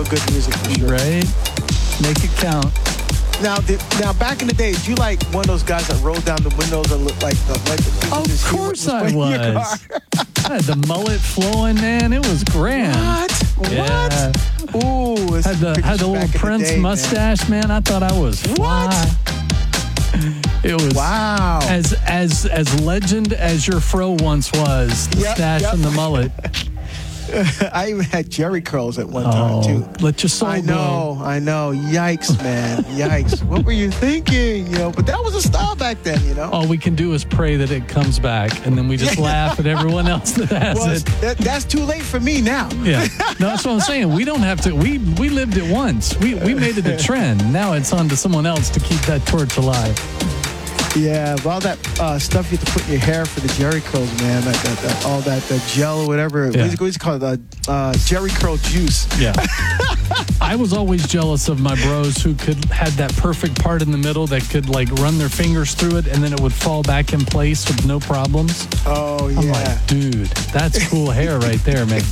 Good music for sure. Right? Make it count. Now, back in the day, did you like one of those guys that rolled down the windows and looked like the Of course I was. I had the mullet flowing, man. It was grand. What? Yeah. What? Ooh, Had the little Prince mustache, man. I thought I was fly. It was as legend as your fro once was. The stash and the mullet. I even had Jerry curls at one time too. Let your soul go. I know. Yikes, man. Yikes. What were you thinking? But that was a style back then. All we can do is pray that it comes back, and then we just laugh at everyone else that has it. That's too late for me now. Yeah, no, that's what I'm saying. We don't have to. We lived it once. We made it a trend. Now it's on to someone else to keep that torch alive. Yeah, all that stuff you have to put in your hair for the Jerry curls, man. All that gel or whatever. Yeah. What is it called? Jerry curl juice. Yeah. I was always jealous of my bros who had that perfect part in the middle that could run their fingers through it and then it would fall back in place with no problems. Oh, yeah. I'm like, dude, that's cool hair right there, man.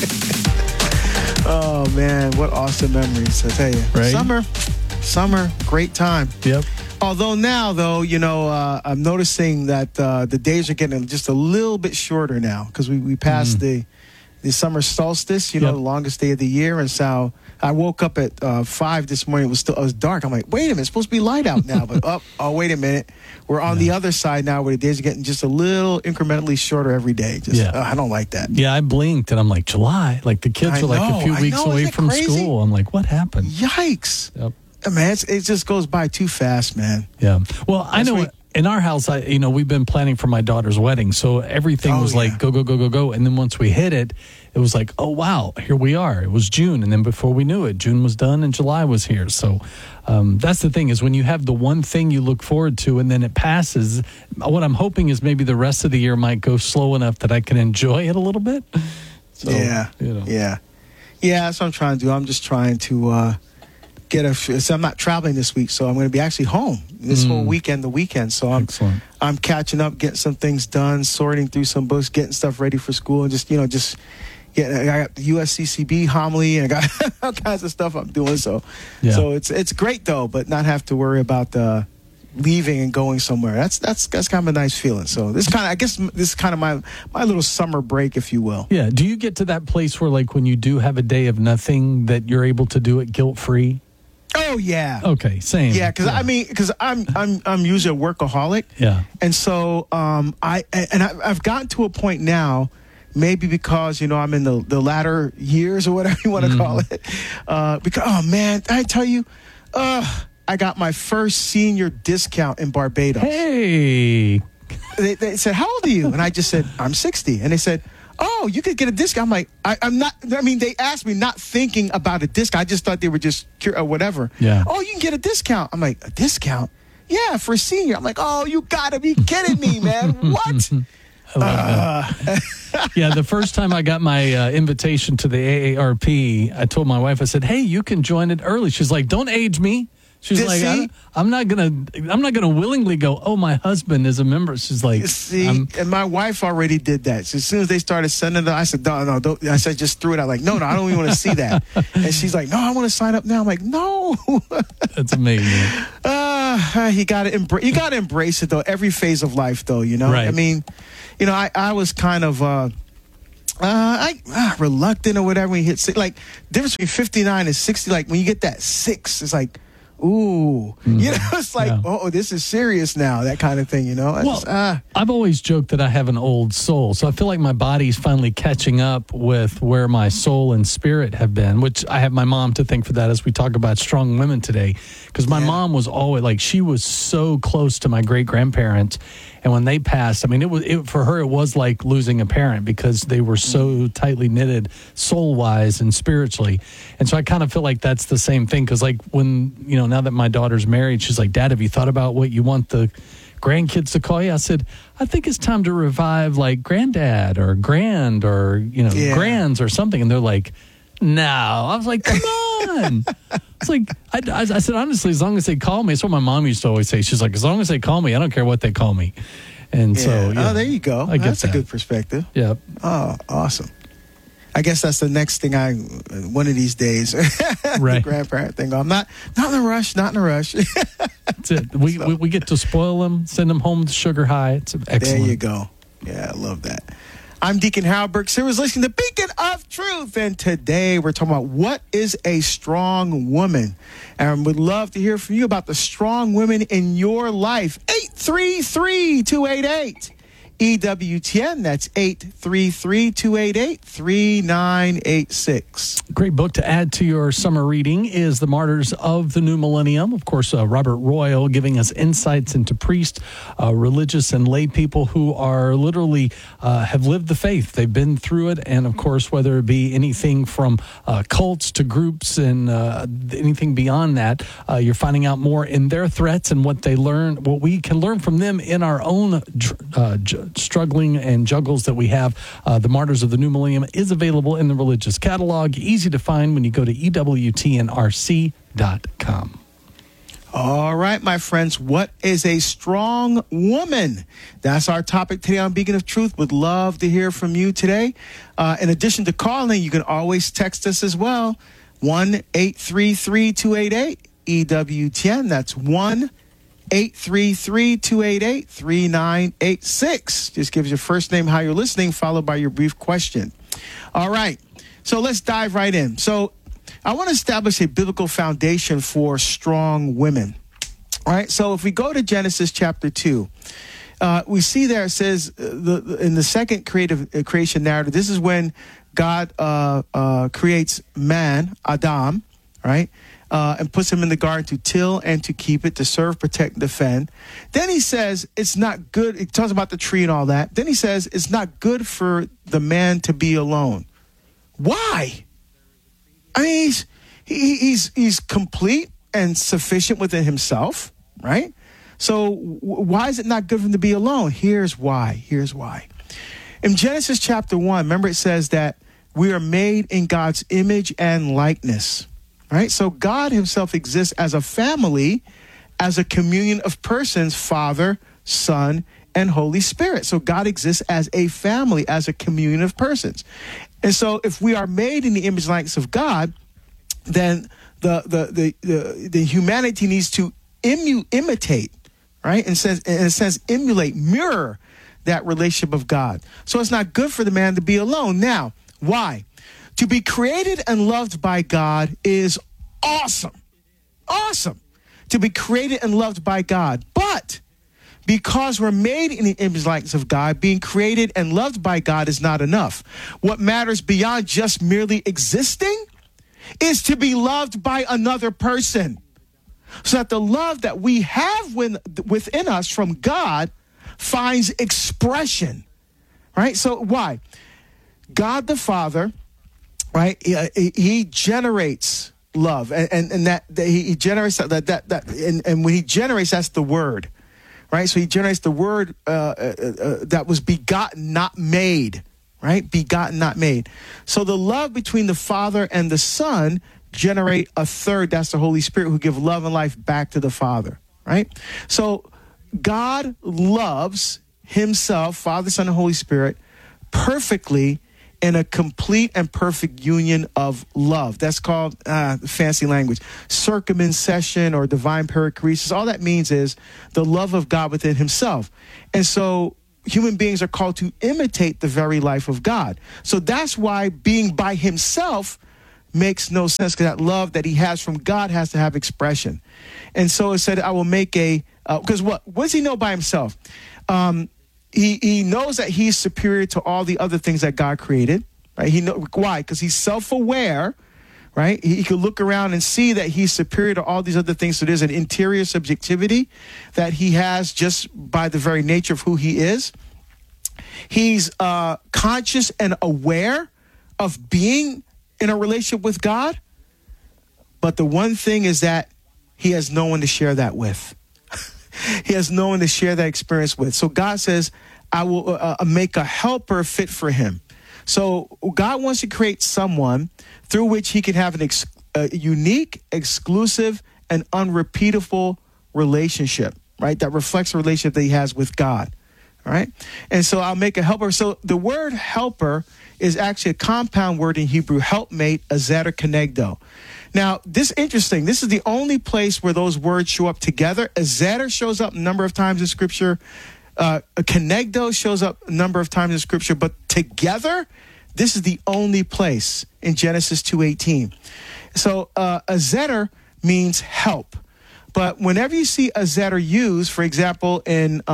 Oh, man, what awesome memories, I tell you. Right? Summer, great time. Yep. Although now, though, I'm noticing that the days are getting just a little bit shorter now because we passed the summer solstice, the longest day of the year. And so I woke up at 5 this morning. It was dark. I'm like, wait a minute, it's supposed to be light out now. But wait a minute. We're on the other side now where the days are getting just a little incrementally shorter every day. I don't like that. Yeah, I blinked and I'm like, July. Like the kids are like a few weeks away from school. I'm like, what happened? Yikes. Yep. Man, it just goes by too fast, man. Yeah. Well, I know in our house, we've been planning for my daughter's wedding. So everything was like, go, go, go, go, go. And then once we hit it, it was like, oh, wow, here we are. It was June. And then before we knew it, June was done and July was here. So that's the thing is when you have the one thing you look forward to and then it passes, what I'm hoping is maybe the rest of the year might go slow enough that I can enjoy it a little bit. So, Yeah, that's what I'm trying to do. I'm just trying to... So I'm not traveling this week, so I'm going to be actually home this whole weekend, So I'm catching up, getting some things done, sorting through some books, getting stuff ready for school, and just I got the USCCB homily, and I got all kinds of stuff I'm doing. So it's great though, but not have to worry about leaving and going somewhere. That's kind of a nice feeling. So this is kind of my little summer break, if you will. Yeah. Do you get to that place where when you do have a day of nothing that you're able to do it guilt free? Oh yeah. Okay, same. Yeah, because I'm usually a workaholic. Yeah. And so I've gotten to a point now, maybe because I'm in the latter years or whatever you want to call it. Because man, I tell you, I got my first senior discount in Barbados. Hey. They said, "How old are you?" And I just said, "I'm 60." And they said, "Oh, you could get a discount." I'm like, I'm not. I mean, they asked me, not thinking about a discount. I just thought they were just whatever. Yeah. Oh, you can get a discount. I'm like, a discount? Yeah, for a senior. I'm like, oh, you gotta be kidding me, man. What? Yeah, the first time I got my invitation to the AARP, I told my wife, I said, "Hey, you can join it early." She's like, "Don't age me." She's like, I'm not gonna willingly go. Oh, my husband is a member. She's like, and my wife already did that. So as soon as they started sending it, I said, no, don't. I said, just threw it out. Like, no, I don't even want to see that. And she's like, no, I want to sign up now. I'm like, no. That's amazing. You got to embrace it though. Every phase of life, though. Right. I mean, I was kind of. Reluctant or whatever when you hit difference between 59 and 60. Like when you get that 6, it's like. Ooh, it's like, oh, this is serious now, that kind of thing, I've always joked that I have an old soul, so I feel like my body's finally catching up with where my soul and spirit have been, which I have my mom to thank for that as we talk about strong women today, because my mom was always, she was so close to my great-grandparents, and when they passed, I mean, for her, it was like losing a parent because they were so tightly knitted soul-wise and spiritually. And so I kind of feel like that's the same thing because, when, now that my daughter's married, she's like, "Dad, have you thought about what you want the grandkids to call you?" I said, "I think it's time to revive, granddad or grand or, grands or something." And they're like, "No." I was like, "Come on." It's like, I said, honestly, as long as they call me, it's what my mom used to always say. She's like, as long as they call me, I don't care what they call me. And so, there you go. That's a good perspective. Yeah. Oh, awesome. I guess that's the next thing one of these days, right. The grandparent thing. I'm not in a rush, not in a rush. That's it. We get to spoil them, send them home to sugar high. It's excellent. There you go. Yeah, I love that. I'm Deacon Harold Burke. So, listening to Beacon of Truth. And today we're talking about what is a strong woman. And we'd love to hear from you about the strong women in your life. 833-288. EWTN, that's 833-288-3986. Great book to add to your summer reading is The Martyrs of the New Millennium. Of course, Robert Royal giving us insights into priests, religious and lay people who are literally have lived the faith. They've been through it. And of course, whether it be anything from cults to groups and anything beyond that, you're finding out more in their threats and what they learn, what we can learn from them in our own struggling and juggles that we have. The Martyrs of the New Millennium is available in the religious catalog. Easy to find when you go to EWTNRC.com. All right, my friends, what is a strong woman? That's our topic today on Beacon of Truth. Would love to hear from you today. In addition to calling, you can always text us as well. 1-833-288-EWTN. That's 1-833-288-3986. Just gives your first name, how you're listening, followed by your brief question. All right, so let's dive right in. So I want to establish a biblical foundation for strong women. All right, so if we go to Genesis chapter 2, we see there it says in the second creation narrative, this is when God creates man, Adam, right? And puts him in the garden to till and to keep it, to serve, protect, and defend. Then he says it's not good. He talks about the tree and all that. Then he says it's not good for the man to be alone. Why? I mean, he's complete and sufficient within himself, right? So why is it not good for him to be alone? Here's why. In Genesis chapter 1, remember it says that we are made in God's image and likeness. Right? So God himself exists as a family, as a communion of persons, Father, Son, and Holy Spirit. So God exists as a family, as a communion of persons. And so if we are made in the image and likeness of God, then the humanity needs to imitate, right? And in a sense, emulate, mirror that relationship of God. So it's not good for the man to be alone. Now, why? To be created and loved by God is awesome. Awesome. To be created and loved by God. But because we're made in the image and likeness of God, being created and loved by God is not enough. What matters beyond just merely existing is to be loved by another person. So that the love that we have within us from God finds expression. Right? So why? God the Father, right? He generates love, and that he generates that, and when he generates, that's the Word, right? So he generates the Word that was begotten, not made, right? Begotten, not made. So the love between the Father and the Son generate a third. That's the Holy Spirit, who give love and life back to the Father, right? So God loves himself, Father, Son, and Holy Spirit, perfectly in a complete and perfect union of love. That's called, fancy language, circumcision or divine perichoresis. All that means is the love of God within himself. And so human beings are called to imitate the very life of God. So that's why being by himself makes no sense, because that love that he has from God has to have expression. And so it said, I will make because what does he know by himself? He knows that he's superior to all the other things that God created, right? Why? Because he's self-aware, right? He could look around and see that he's superior to all these other things. So there's an interior subjectivity that he has just by the very nature of who he is. He's conscious and aware of being in a relationship with God. But the one thing is that he has no one to share that with. He has no one to share that experience with. So God says, I will make a helper fit for him. So God wants to create someone through which he can have a unique, exclusive, and unrepeatable relationship, right? That reflects the relationship that he has with God. All right. And so I'll make a helper. So the word helper is actually a compound word in Hebrew, helpmate, azer, kenegdo. Now, this is interesting. This is the only place where those words show up together. Azer shows up a number of times in Scripture. Kenegdo shows up a number of times in Scripture. But together, this is the only place in Genesis 2:18. So azer means help. But whenever you see azer used, for example, in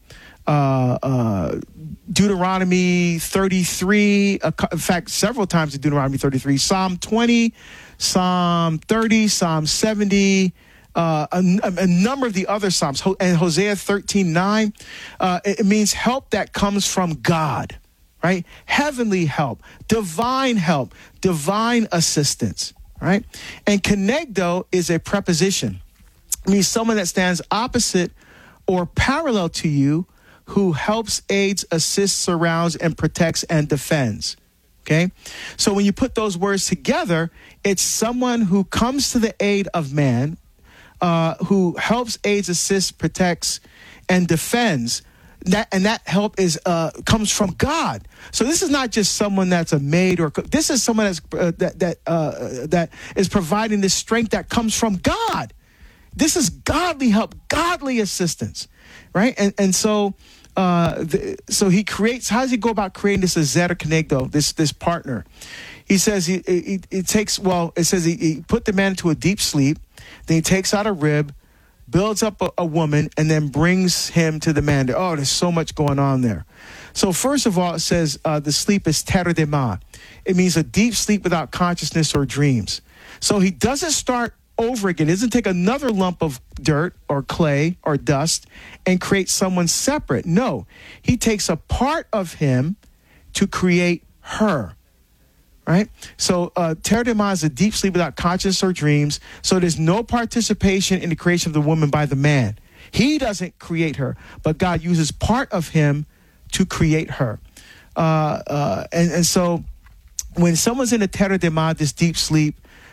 Deuteronomy 33, in fact, several times in Deuteronomy 33, Psalm 20, Psalm 30, Psalm 70, a number of the other Psalms, and Hosea 13:9, it means help that comes from God, right? Heavenly help, divine assistance, right? And kenegdo is a preposition. It means someone that stands opposite or parallel to you, who helps, aids, assists, surrounds, and protects and defends. Okay? So when you put those words together, it's someone who comes to the aid of man, who helps, aids, assists, protects, and defends. That help comes from God. So this is not just someone that's a maid, or this is someone that is providing this strength that comes from God. This is godly help, godly assistance, right? And so he creates. How does he go about creating this azer kenegdo, this partner? He says it says he put the man into a deep sleep. Then he takes out a rib, builds up a woman, and then brings him to the man. Oh, there's so much going on there. So first of all, it says the sleep is terdema. It means a deep sleep without consciousness or dreams. So he doesn't start over again. It doesn't take another lump of dirt or clay or dust and create someone separate. No, he takes a part of him to create her. Right? So terdema is a deep sleep without consciousness or dreams. So there's no participation in the creation of the woman by the man. He doesn't create her, but God uses part of him to create her. And so when someone's in a terdema, this deep sleep,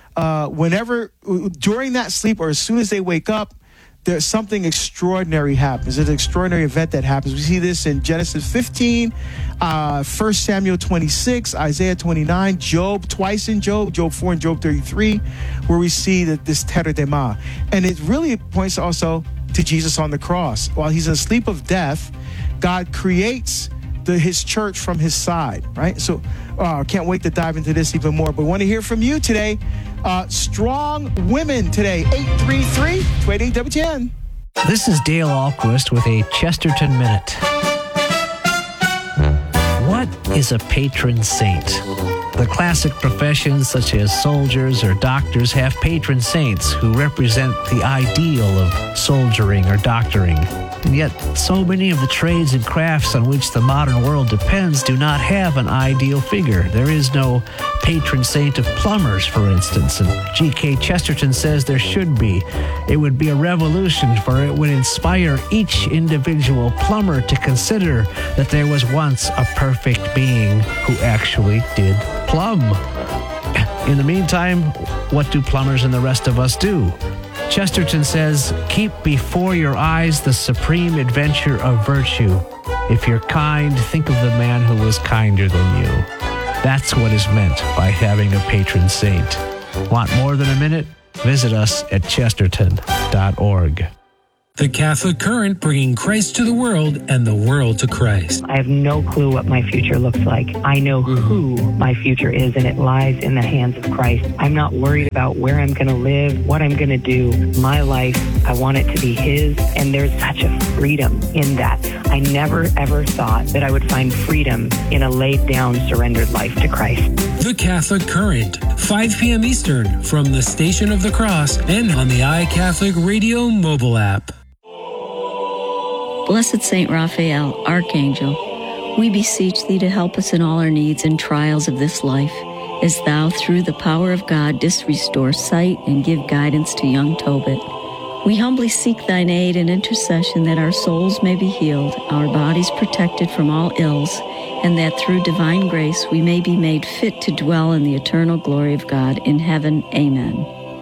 during that sleep or as soon as they wake up, there's something extraordinary happens. There's an extraordinary event that happens. We see this in Genesis 15, 1 Samuel 26, Isaiah 29, Job, twice in Job 4 and Job 33, where we see that this terdema. And it really points also to Jesus on the cross. While he's in a sleep of death, God creates his church from his side, right? So I can't wait to dive into this even more. But we want to hear from you today. Strong women today, 833-288-WTN. This is Dale Ahlquist with a Chesterton Minute. What is a patron saint? The classic professions such as soldiers or doctors have patron saints who represent the ideal of soldiering or doctoring. And yet, so many of the trades and crafts on which the modern world depends do not have an ideal figure. There is no patron saint of plumbers, for instance, and G.K. Chesterton says there should be. It would be a revolution, for it would inspire each individual plumber to consider that there was once a perfect being who actually did plumb. In the meantime, what do plumbers and the rest of us do? Chesterton says, keep before your eyes the supreme adventure of virtue. If you're kind, think of the man who was kinder than you. That's what is meant by having a patron saint. Want more than a minute? Visit us at chesterton.org. The Catholic Current, bringing Christ to the world and the world to Christ. I have no clue what my future looks like. I know who my future is, and it lies in the hands of Christ. I'm not worried about where I'm going to live, what I'm going to do. My life, I want it to be His, and there's such a freedom in that. I never, ever thought that I would find freedom in a laid-down, surrendered life to Christ. The Catholic Current, 5 p.m. Eastern, from the Station of the Cross and on the iCatholic Radio mobile app. Blessed Saint Raphael, Archangel, we beseech thee to help us in all our needs and trials of this life, as thou, through the power of God, didst restore sight and give guidance to young Tobit. We humbly seek thine aid and intercession that our souls may be healed, our bodies protected from all ills, and that through divine grace we may be made fit to dwell in the eternal glory of God in heaven. Amen.